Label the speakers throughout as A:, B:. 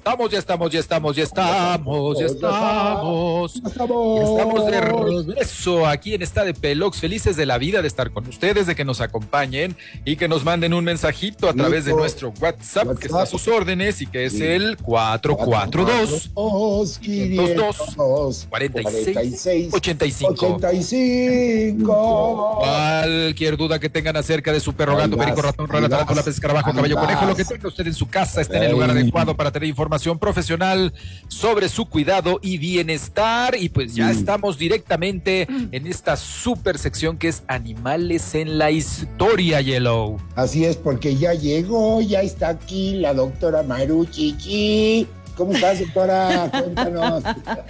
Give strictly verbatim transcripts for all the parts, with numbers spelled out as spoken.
A: estamos, ya estamos, ya estamos, ya estamos, ya estamos.
B: Ya estamos.
A: Ya estamos de regreso aquí en Esta de Pelox, felices de la vida de estar con ustedes, de que nos acompañen y que nos manden un mensajito a través de nuestro WhatsApp, WhatsApp. que está a sus órdenes y que es sí. el cuatro cuatro dos, quinientos dos, cuarenta y seis, ochenta y cinco. Cualquier duda que tengan acerca de su perro, gato, perico, ratón, rana, tarántula, pez, escarabajo, caballo, conejo, lo que tenga usted en su casa, esté en el lugar adecuado para tener información profesional sobre su cuidado y bienestar. Y pues ya sí. estamos directamente en esta super sección que es Animales en la Historia, Yellow.
B: Así es, porque ya llegó, ya está aquí la doctora Maru Chichi. ¿Cómo estás, doctora? Cuéntanos.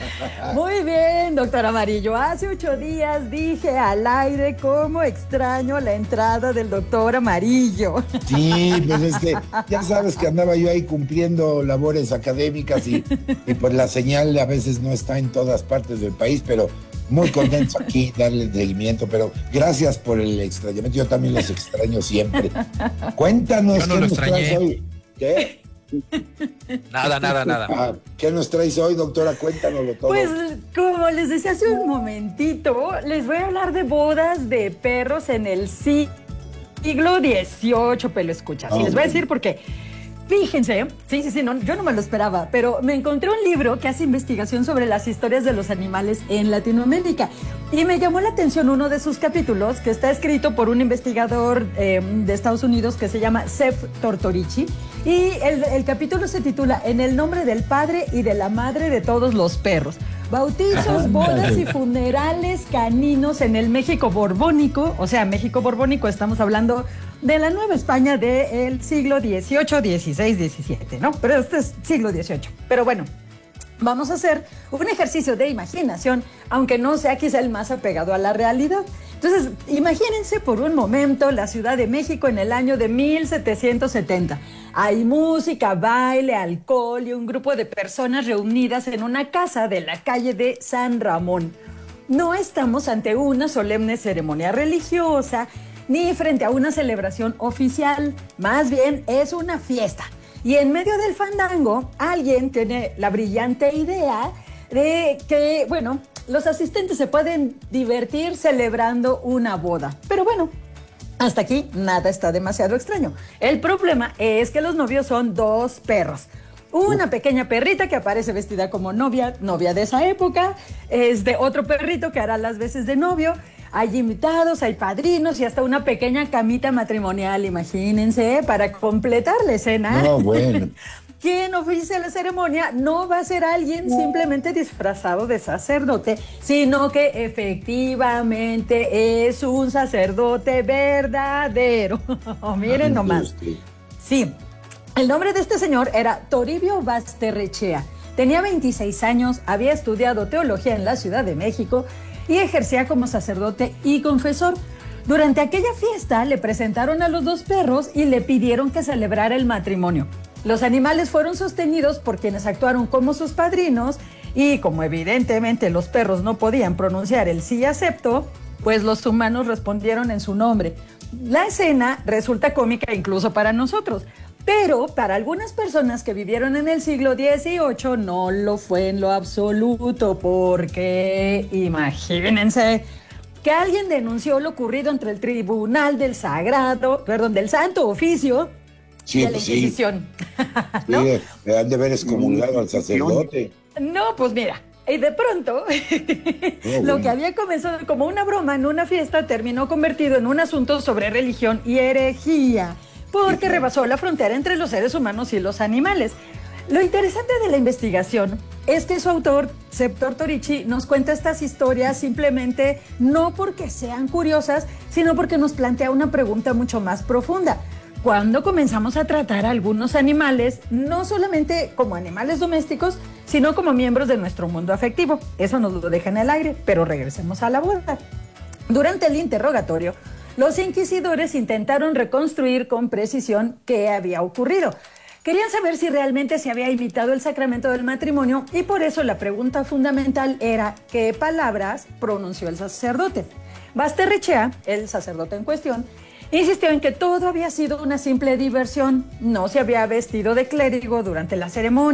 C: Muy bien, doctor Amarillo. Hace ocho días dije al aire cómo extraño la entrada del doctor Amarillo.
B: Sí, pues es que ya sabes que andaba yo ahí cumpliendo labores académicas y, y pues la señal a veces no está en todas partes del país, pero muy contento aquí darle seguimiento, pero gracias por el extrañamiento. Yo también los extraño siempre. Cuéntanos.
A: Yo no
B: qué
A: lo
B: nos
A: extrañé.
B: traes hoy. ¿Qué?
A: Nada, nada, nada.
B: ¿Qué nos traes hoy, doctora? Cuéntanoslo todo.
C: Pues, como les decía hace un momentito, les voy a hablar de bodas de perros en el siglo dieciocho, pero escucha. Sí, oh, les voy a decir por qué. Fíjense, sí, sí, sí, no, yo no me lo esperaba, pero me encontré un libro que hace investigación sobre las historias de los animales en Latinoamérica y me llamó la atención uno de sus capítulos que está escrito por un investigador eh, de Estados Unidos que se llama Seth Tortorici y el, el capítulo se titula En el nombre del padre y de la madre de todos los perros. Bautizos, bodas y funerales caninos en el México borbónico, o sea, México borbónico, estamos hablando de la Nueva España del siglo dieciocho, dieciséis, diecisiete, ¿no? Pero este es siglo dieciocho. Pero bueno, vamos a hacer un ejercicio de imaginación, aunque no sea quizá el más apegado a la realidad. Entonces, imagínense por un momento la Ciudad de México en el año de mil setecientos setenta. Hay música, baile, alcohol y un grupo de personas reunidas en una casa de la calle de San Ramón. No estamos ante una solemne ceremonia religiosa ni frente a una celebración oficial, más bien es una fiesta. Y en medio del fandango, alguien tiene la brillante idea de que, bueno, los asistentes se pueden divertir celebrando una boda. Pero bueno, hasta aquí nada está demasiado extraño. El problema es que los novios son dos perros. Una pequeña perrita que aparece vestida como novia, novia de esa época, es de otro perrito que hará las veces de novio. Hay invitados, hay padrinos y hasta una pequeña camita matrimonial, imagínense, para completar la escena.
B: No, bueno.
C: Quien oficia la ceremonia no va a ser alguien simplemente disfrazado de sacerdote, sino que efectivamente es un sacerdote verdadero. Miren nomás. Sí, el nombre de este señor era Toribio Basterrechea. Tenía veintiséis años, había estudiado teología en la Ciudad de México y ejercía como sacerdote y confesor. Durante aquella fiesta le presentaron a los dos perros y le pidieron que celebrara el matrimonio. Los animales fueron sostenidos por quienes actuaron como sus padrinos y como evidentemente los perros no podían pronunciar el sí acepto, pues los humanos respondieron en su nombre. La escena resulta cómica incluso para nosotros, pero para algunas personas que vivieron en el siglo dieciocho no lo fue en lo absoluto, porque imagínense que alguien denunció lo ocurrido entre el Tribunal del Sagrado, perdón, del Santo Oficio
B: sí,
C: de la
B: pues
C: Inquisición.
B: Sí, ¿no? Sí, le han de haber excomulgado al sacerdote.
C: No, pues mira, y de pronto, oh, lo bueno. que había comenzado como una broma en una fiesta terminó convertido en un asunto sobre religión y herejía, porque rebasó la frontera entre los seres humanos y los animales. Lo interesante de la investigación es que su autor, Seth Tortorici, nos cuenta estas historias simplemente no porque sean curiosas, sino porque nos plantea una pregunta mucho más profunda. Cuando comenzamos a tratar a algunos animales, no solamente como animales domésticos, sino como miembros de nuestro mundo afectivo. Eso nos lo deja en el aire, pero regresemos a la boda. Durante el interrogatorio, los inquisidores intentaron reconstruir con precisión qué había ocurrido. Querían saber si realmente se había imitado el sacramento del matrimonio y por eso la pregunta fundamental era ¿qué palabras pronunció el sacerdote? Basterrechea, el sacerdote en cuestión, insistió en que todo había sido una simple diversión, no se había vestido de clérigo durante la ceremonia.